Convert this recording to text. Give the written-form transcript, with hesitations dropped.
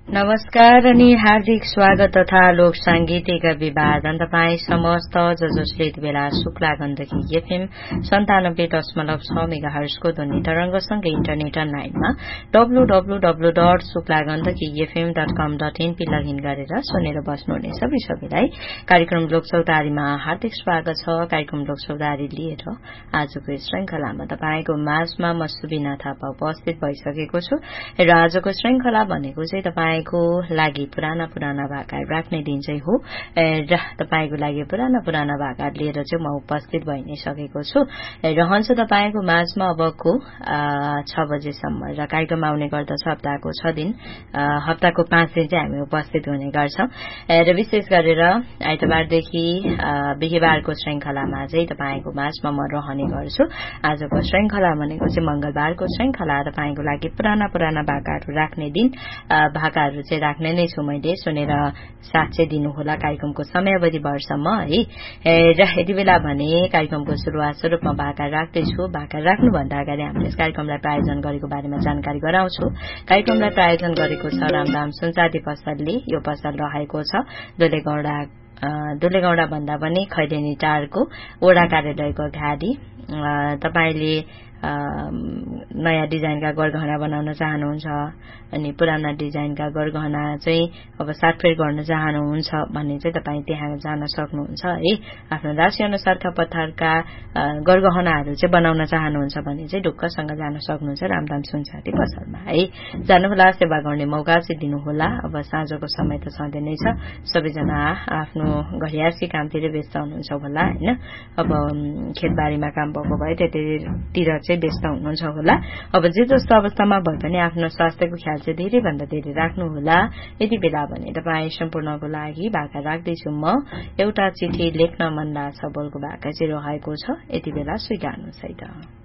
नमस्कार अनि हार्दिक स्वागत तथा लोक सांगीतिक अभिवादन तपाई समस्त जसले यति बेला शुक्ला गण्डकी एफएम 97.6 मेगाहर्जको ध्वनि तरंगसँगै इन्टरनेट अनलाइनमा www.शुक्लागण्डकीfm.com.in लगइन गरेर सुनेर बस्नुहुने सबैलाई कार्यक्रम लोकचौतारीमा हार्दिक स्वागत छ। कार्यक्रम लोकचौतारी लिएर आजको श्रृंखलामा तपाईको माझमा म सुबिना थापा उपस्थित भइसकेको छु र आजको श्रृंखला भनेको चाहिँ तपाईको लागि पुराना भाका राख्ने दिन चाहिँ हो र तपाईको लागि पुराना भाका लिएर चाहिँ म उपस्थित भइ नै सकेको छु। रहन्छ तपाईको माझमा अबको 6 बजेसम्म र कार्यक्रम आउने गर्दछ हप्ताको 6 दिन हप्ताको 5 दिन चाहिँ हामी उपस्थित हुने गर्छौं र विशेष गरेर आइतबारदेखि बिहीबारको श्रृंखलामा चाहिँ तपाईको माझमा म रहने गर्छु। आजको श्रृंखला भनेको चाहिँ मंगलबारको श्रृंखला तपाईको लागि पुराना भाकाहरू राख्ने दिन भाकाहरू चाहिँ राख्ने नै छु मैले सुनेर साथ चाहिँ दिनुहोला कार्यक्रमको समयावधि भरसम्म है। र यति बेला भने कार्यक्रमको सुरुवात स्वरूपमा भाका राख्दैछु। भाका राख्नुभन्दा अगाडि हामीले यस कार्यक्रमलाई प्रायोजन गरेको बारेमा जानकारी गराउँछु। कार्यक्रमलाई प्रायोजन गरेको छ रामदाम सुनचाँदी पसलले। यो पसल रहेको छ दुलेगौडा भन्दा पनि खैरेनी टारको वडा कार्यालयको अगाडि। तपाईले नयाँ डिजाइनका गरगहना बनाउन चाहनुहुन्छ अनि पुराना डिजाइनका गरगहना चाहिँ अब साटफेर गर्न चाहनुहुन्छ भने चाहिँ तपाई त्यहाँ जान सक्नुहुन्छ है। आफ्नो राशि अनुसारका पत्थरका गरगहनाहरू चाहिँ बनाउन चाहनुहुन्छ भने चाहिँ ढुक्कसँग जान सक्नुहुन्छ रामदाम सुनचाँदी पसलमा है। जानुहोला, सेवा गर्ने मौका चाहिँ दिनुहोला। अब साँझको समय त छँदै नै छ, सबैजना आफ्नो घरियासी कामतिर व्यस्त हुनुहुन्छ होला हैन। अब खेतबारीमा काम भएको भए त्यतिर चाहिँ व्यस्त हुनुहुन्छ होला। अब जे जस्तो अवस्थामा भए पनि आफ्नो स्वास्थ्यको ख्याल चाहिँ धेरै भन्दा धेरै राख्नु होला। यति बेला भने तपाई सम्पूर्णको लागि भाका राख्दैछु म। एउटा चिठी लेख्न मन लाग्छ बोलको भाका चाहिँ रहेको छ, यति बेला स्वीकार्नुहोस् है त।